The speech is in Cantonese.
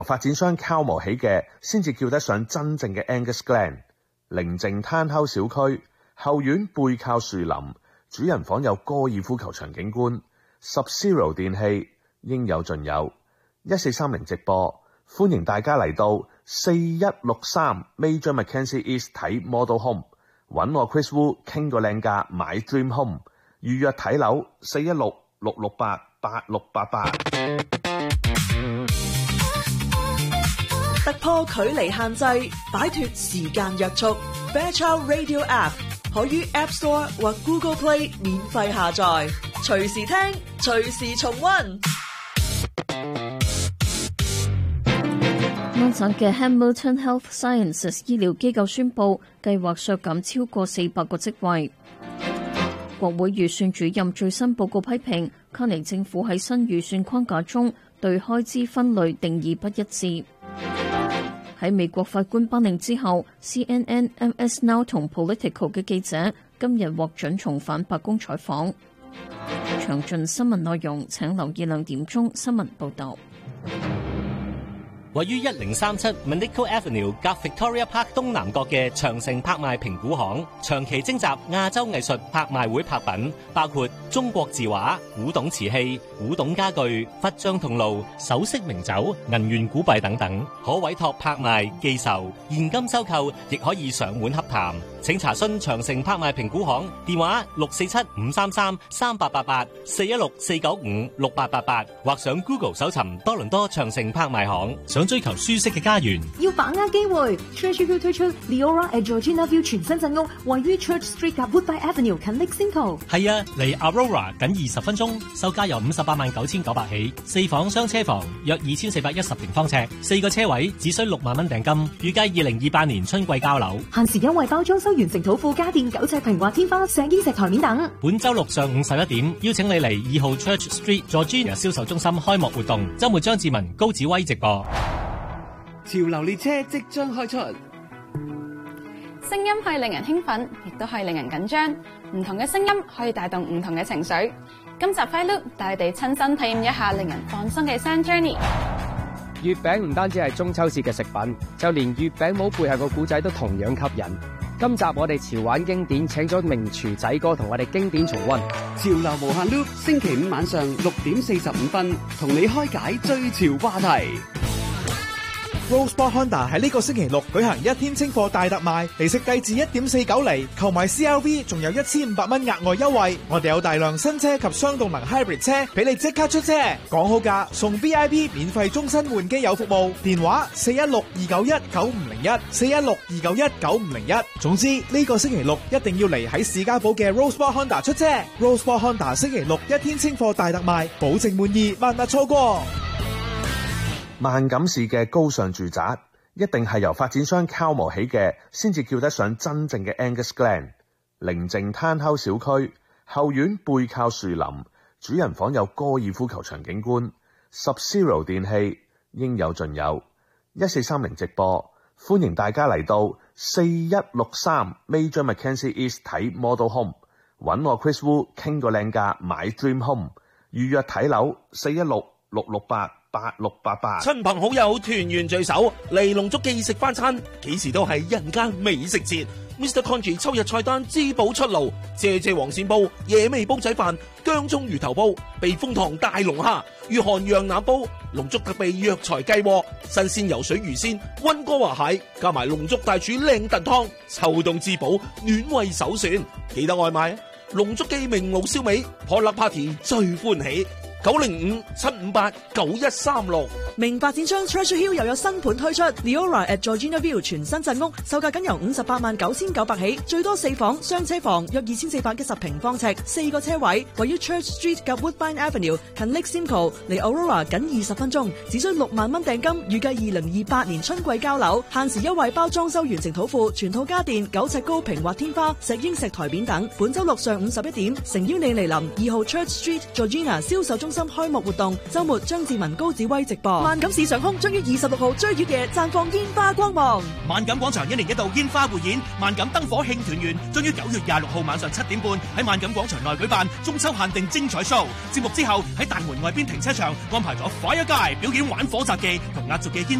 發展商敲磨起嘅，先至叫得上真正嘅 Angus Glen。寧靜攤口小區，後院背靠樹林，主人房有高爾夫球場景觀。Sub-Zero 電器應有盡有。1430直播，歡迎大家嚟到4163 Major Mackenzie East 睇 Model Home， 揾我 Chris Wu 傾個靚價買 Dream Home， 預約睇樓416-668-8688。 突破距離限制，擺脫時間約束。Fairchild Radio App 可於 App Store 或 Google Play 免費下載，隨時聽，隨時重溫。 安省嘅 Hamilton Health Sciences 醫療機構宣布，計劃削減超過400個職位。國會預算主任最新報告批評，卡尼政府喺新預算框架中對開支分類定義不一致。喺美國法官頒令之後， CNN、MS Now 同 Political 嘅記者今日獲准重返白宮採訪。詳盡新聞內容請留意2點鐘新聞報道。 位於1037 Manico Avenue 隔 Victoria Park 東南角嘅長城拍賣評估行，長期徵集亞洲藝術拍賣會拍品，包括中國字畫、古董瓷器、古董家具、佛像銅爐、首飾名酒、銀元古幣等等，可委託拍賣、寄售、現金收購，亦可以上門洽談。請查詢長城拍賣評估行電話647-533-3888 416-495-6888，或上 Google 搜尋多倫多長城拍賣行。想追求舒適嘅家園， 要把握機會。Treasure Hill 推出 Leora at Georgina View 全新鎮屋，位於 Church Street 及 Woodbine Avenue 近 Lake Simcoe。 係啊，離 Aurora 僅20分鐘，售價由589900起，4房雙車房，約2410平方尺，4個車位，只需6萬蚊訂金，預計2028年春季交樓。 限時優惠包裝修完成土庫家電9尺平滑天花、石英石台面等。 本周六上午11點，邀請你嚟2號 Church Street Georgina 銷售中心開幕活動，周末張志文、高子威直播。 潮流列車即將開出， 聲音係令人興奮，亦都係令人緊張。唔同嘅聲音可以帶動唔同嘅情緒。今集 Fight Loop 帶你哋親身體驗一下令人放鬆嘅 Sound Journey。 月餅唔單止係中秋節嘅食品，就連月餅帽背後個故仔都同樣吸引。今集我哋潮玩經典，請咗名廚仔哥同我哋經典重溫。 潮流無限 Loop 星期5晚上6點45分，同你開解最潮話題。 Rosebud Honda 喺呢個星期六舉行1天清貨大特賣，利息低至 1.49 厘，購買 CRV 仲有1500蚊額外優惠。我哋有大量新車及雙動能 hybrid 車俾你即刻出車，講好價送 VIP 免費終身換機油服務，電話416-291-9501 416-291-9501。總之呢個星期六一定要嚟喺士嘉堡嘅 Rosebud Honda 出車。Rosebud Honda 星期六1天清貨大特賣，保證滿意，萬勿錯過。 萬錦市嘅高尚住宅一定係由發展商敲磨起嘅，先至叫得上真正嘅 Angus Glen。寧靜攤口小區，後院背靠樹林，主人房有高爾夫球場景觀。Sub-Zero 電器應有盡有。1430直播，歡迎大家嚟到4163 Major Mackenzie East 睇 Model Home， 揾我 Chris Wu 傾個靚價買 Dream Home， 預約睇樓416-668-8688。 親朋好友團圓聚首，嚟龍竹記食翻餐，幾時都係人間美食節。Mr. Congee 秋日菜單滋補出爐，謝黃鱔煲、野味煲仔飯、薑葱魚頭煲、避風塘大龍蝦、御寒羊腩煲、龍竹特備藥材雞鍋、新鮮游水魚鮮、溫哥華蟹，加埋龍竹大廚靚燉湯，秋冬滋補暖胃首選。記得外賣啊！龍竹記明爐燒味，Potluck Party 最歡喜。905-758-9136。 明發展商 Treasure Hill 又有新盤推出 Leora at Georgina View 全新鎮屋，售價僅由589900起，最多4房雙車房，約2410平方尺，4個車位，位於 Church Street 及 Woodbine Avenue 近 Lake Simcoe， 離 Aurora 僅20分鐘，只需6萬蚊訂金，預計2028年春季交樓，限時優惠包裝修完成土庫，全套家電9尺高平滑天花、石英石台面等。本周六上午11點，誠邀你嚟臨2號 Church Street Georgina 銷售中中心開幕活動，周末張志文、高子威直播。萬錦市上空將於26號追月夜綻放煙花光芒。 萬錦廣場1年1度煙花匯演，萬錦燈火慶團圓，將於9月26號晚上7點半喺萬錦廣場內舉辦中秋限定精彩 show。節目之後喺大門外邊停車場安排咗 Fire Guy 表演玩火雜技同壓軸嘅煙